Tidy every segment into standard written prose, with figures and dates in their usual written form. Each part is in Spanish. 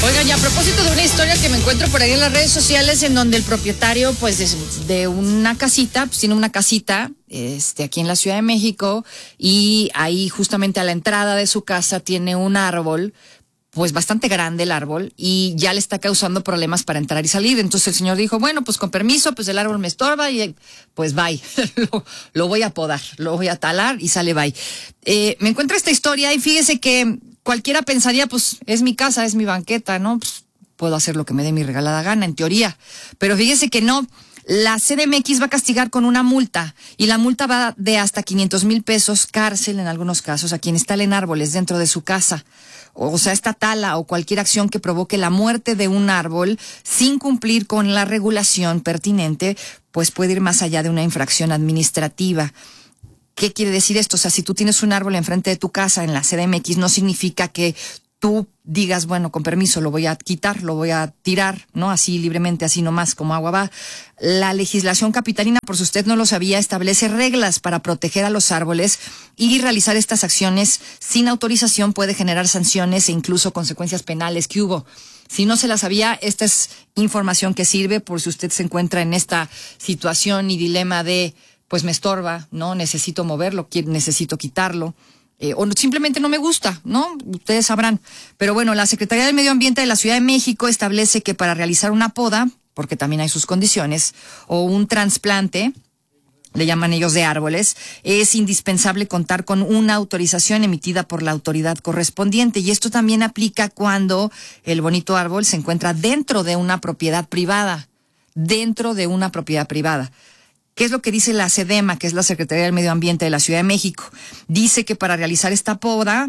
Oigan, y a propósito de una historia que me encuentro por ahí en las redes sociales, en donde el propietario, pues, de una casita, pues tiene una casita, aquí en la Ciudad de México, y ahí justamente a la entrada de su casa tiene un árbol, pues bastante grande el árbol, y ya le está causando problemas para entrar y salir. Entonces el señor dijo, bueno, pues con permiso, pues el árbol me estorba y pues bye. lo voy a podar, lo voy a talar y sale bye. Me encuentro esta historia y fíjese que cualquiera pensaría, pues es mi casa, es mi banqueta, ¿no? Pues puedo hacer lo que me dé mi regalada gana, en teoría. Pero fíjese que no. La CDMX va a castigar con una multa, y la multa va de hasta 500,000 pesos, cárcel en algunos casos, a quienes talen árboles dentro de su casa. O sea, esta tala o cualquier acción que provoque la muerte de un árbol sin cumplir con la regulación pertinente, pues puede ir más allá de una infracción administrativa. ¿Qué quiere decir esto? O sea, si tú tienes un árbol enfrente de tu casa en la CDMX, no significa que tú digas, bueno, con permiso, lo voy a quitar, lo voy a tirar, ¿no? Así libremente, así nomás, como agua va. La legislación capitalina, por si usted no lo sabía, establece reglas para proteger a los árboles, y realizar estas acciones sin autorización puede generar sanciones e incluso consecuencias penales. ¿Qué hubo? Si no se la sabía, esta es información que sirve por si usted se encuentra en esta situación y dilema de, pues me estorba, ¿no? Necesito moverlo, necesito quitarlo. O simplemente no me gusta, ¿no? Ustedes sabrán. Pero bueno, la Secretaría del Medio Ambiente de la Ciudad de México establece que para realizar una poda, porque también hay sus condiciones, o un trasplante, le llaman ellos, de árboles, es indispensable contar con una autorización emitida por la autoridad correspondiente. Y esto también aplica cuando el bonito árbol se encuentra dentro de una propiedad privada. Dentro de una propiedad privada. ¿Qué es lo que dice la SEDEMA, que es la Secretaría del Medio Ambiente de la Ciudad de México? Dice que para realizar esta poda,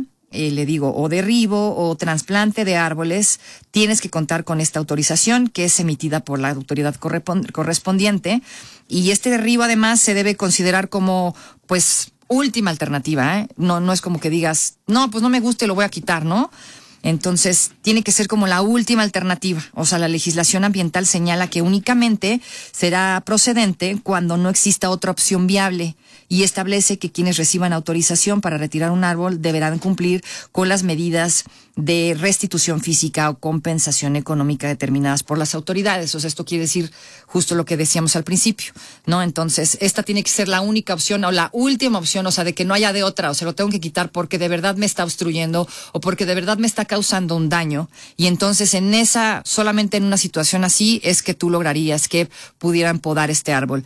o derribo o trasplante de árboles, tienes que contar con esta autorización que es emitida por la autoridad correspondiente. Y este derribo además se debe considerar como, pues, última alternativa, ¿eh? No es como que digas, no, pues no me gusta y lo voy a quitar, ¿no? Entonces, tiene que ser como la última alternativa. O sea, la legislación ambiental señala que únicamente será procedente cuando no exista otra opción viable, y establece que quienes reciban autorización para retirar un árbol deberán cumplir con las medidas de restitución física o compensación económica determinadas por las autoridades. O sea, esto quiere decir justo lo que decíamos al principio, ¿no? Entonces, esta tiene que ser la única opción o la última opción, o sea, de que no haya de otra, o sea, lo tengo que quitar porque de verdad me está obstruyendo o porque de verdad me está causando un daño. Y entonces solamente en una situación así es que tú lograrías que pudieran podar este árbol.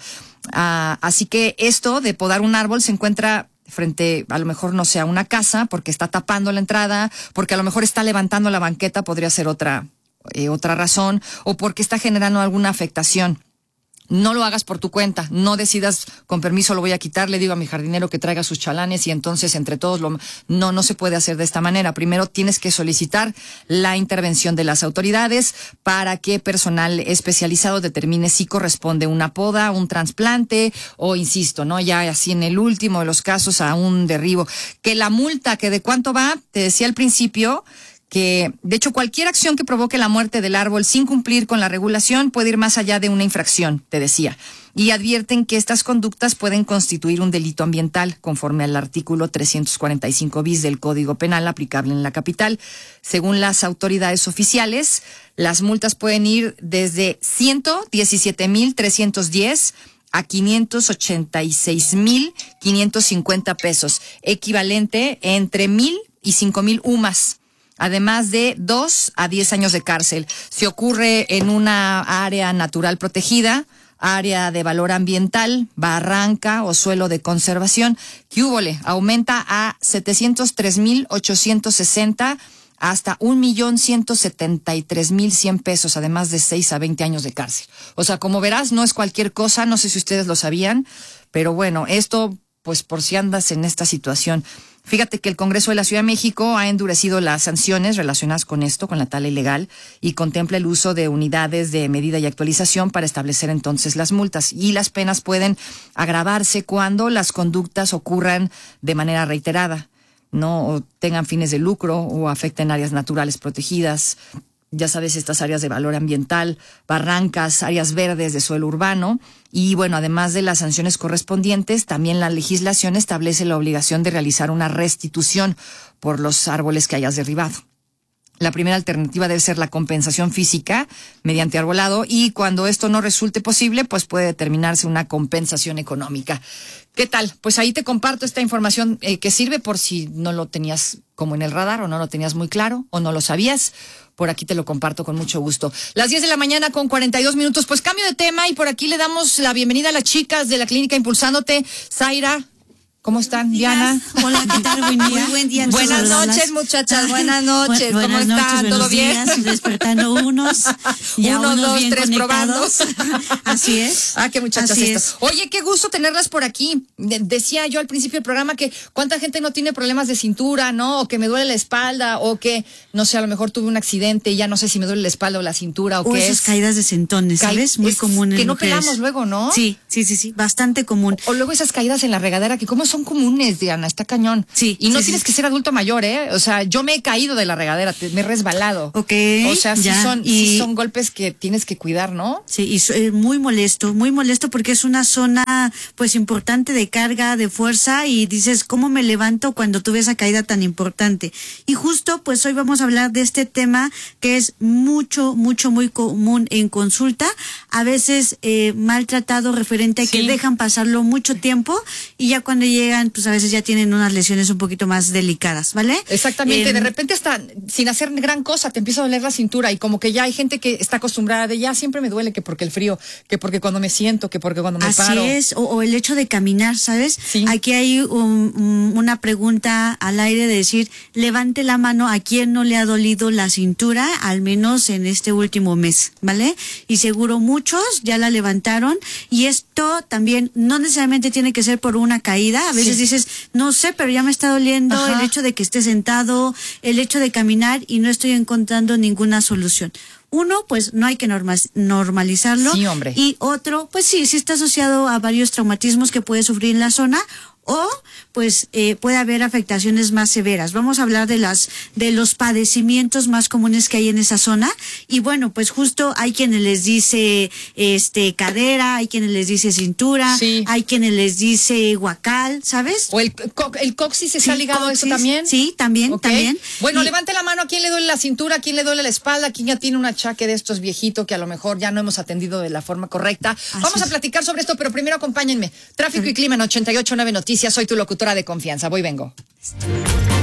Así que esto de podar un árbol se encuentra frente, a lo mejor, no sé, a una casa, porque está tapando la entrada, porque a lo mejor está levantando la banqueta, podría ser otra razón, o porque está generando alguna afectación. No lo hagas por tu cuenta, no decidas, con permiso lo voy a quitar, le digo a mi jardinero que traiga sus chalanes y entonces entre todos no se puede hacer de esta manera. Primero tienes que solicitar la intervención de las autoridades para que personal especializado determine si corresponde una poda, un trasplante o, insisto, ¿no? Ya así en el último de los casos, a un derribo. Que la multa, que de cuánto va, te decía al principio, que de hecho cualquier acción que provoque la muerte del árbol sin cumplir con la regulación puede ir más allá de una infracción, te decía. Y advierten que estas conductas pueden constituir un delito ambiental conforme al artículo 345 bis del Código Penal aplicable en la capital. Según las autoridades oficiales, las multas pueden ir desde 117,310 a 586,550 pesos, equivalente entre 1,000 y 5,000 UMAS. Además de 2 a 10 años de cárcel. Si ocurre en una área natural protegida, área de valor ambiental, barranca o suelo de conservación, ¿qué húbole? Aumenta a 703,860 hasta 1,173,100 pesos, además de 6 a 20 años de cárcel. O sea, como verás, no es cualquier cosa, no sé si ustedes lo sabían, pero bueno, esto, pues por si andas en esta situación. Fíjate que el Congreso de la Ciudad de México ha endurecido las sanciones relacionadas con esto, con la tala ilegal, y contempla el uso de unidades de medida y actualización para establecer entonces las multas. Y las penas pueden agravarse cuando las conductas ocurran de manera reiterada, ¿no? O tengan fines de lucro o afecten áreas naturales protegidas. Ya sabes, estas áreas de valor ambiental, barrancas, áreas verdes de suelo urbano. Y bueno, además de las sanciones correspondientes, también la legislación establece la obligación de realizar una restitución por los árboles que hayas derribado. La primera alternativa debe ser la compensación física mediante arbolado y cuando esto no resulte posible, pues puede determinarse una compensación económica. ¿Qué tal? Pues ahí te comparto esta información que sirve por si no lo tenías como en el radar o no lo tenías muy claro o no lo sabías. Por aquí te lo comparto con mucho gusto. Las 10 de la mañana con 42 minutos. Pues cambio de tema y por aquí le damos la bienvenida a las chicas de la clínica Impulsándote. Zaira. ¿Cómo están, Diana? Hola, ¿qué tal? Buen día. Muy buen día. Buenas noches, muchachas. Buenas noches. ¿Cómo están? ¿Todo bien? Días, despertando unos. Ya uno, dos, bien tres, probando. Así es. Ah, qué muchachas Así estas. Oye, qué gusto tenerlas por aquí. Decía yo al principio del programa que cuánta gente no tiene problemas de cintura, ¿no? O que me duele la espalda, o que, no sé, a lo mejor tuve un accidente y ya no sé si me duele la espalda o la cintura, o qué esas es. caídas de sentones, ¿sabes? Muy común en que no mujeres. pelamos luego, ¿no? Sí, bastante común. O luego esas caídas en la regadera, que como son comunes, Diana, está cañón. Sí. Y no tienes que ser adulto mayor, ¿eh? O sea, yo me he caído de la regadera, me he resbalado. Ok. O sea, ya. sí son golpes que tienes que cuidar, ¿no? Sí, y es muy molesto porque es una zona pues importante de carga, de fuerza y dices, ¿cómo me levanto cuando tuve esa caída tan importante? Y justo pues hoy vamos a hablar de este tema que es muy común en consulta, a veces maltratado referente a que dejan pasarlo mucho tiempo y ya cuando llegan pues a veces ya tienen unas lesiones un poquito más delicadas, ¿vale? Exactamente, de repente hasta sin hacer gran cosa te empieza a doler la cintura y como que ya hay gente que está acostumbrada de ya siempre me duele que porque el frío, que porque cuando me siento, que porque cuando me paro. Así es, o el hecho de caminar, ¿sabes? Sí. Aquí hay una pregunta al aire de decir, levante la mano a quien no le ha dolido la cintura, al menos en este último mes, ¿vale? Y seguro muchos ya la levantaron y esto también no necesariamente tiene que ser por una caída, a veces dices, no sé, pero ya me está doliendo. Ajá. El hecho de que esté sentado, el hecho de caminar y no estoy encontrando ninguna solución. Uno, pues no hay que normalizarlo. Sí, hombre. Y otro, pues sí está asociado a varios traumatismos que puede sufrir en la zona o pues puede haber afectaciones más severas. Vamos a hablar de los padecimientos más comunes que hay en esa zona y bueno, pues justo hay quienes les dice cadera, hay quienes les dice cintura, hay quienes les dice huacal, ¿sabes? O el coxis está ligado a eso también. Sí, también. Bueno, levante la mano a quién le duele la cintura, a quién le duele la espalda, a quién ya tiene un achaque de estos viejito que a lo mejor ya no hemos atendido de la forma correcta. Vamos a platicar sobre esto, pero primero acompáñenme. Tráfico y clima en 88.9 Noticias. Soy tu locutora de confianza. Voy, vengo.